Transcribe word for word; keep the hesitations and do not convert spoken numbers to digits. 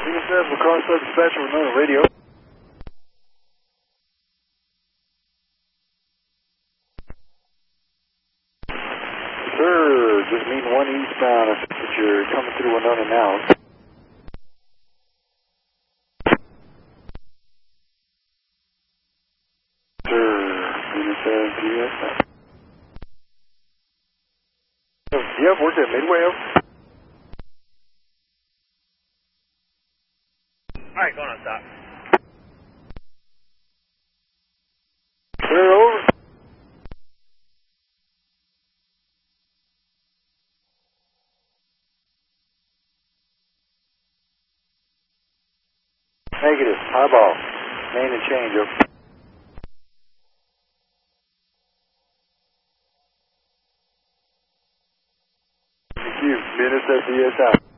Venus seven, lacrosse sub dispatcher with another radio. Sir, just mean one eastbound. I think that you're coming through Winona now. Sir, Venus seven, P S. Yep, worked at Midway. Alright, going on stop. Sir, over. Negative, highball. Main and change, over. Thank you, Venus S E S out.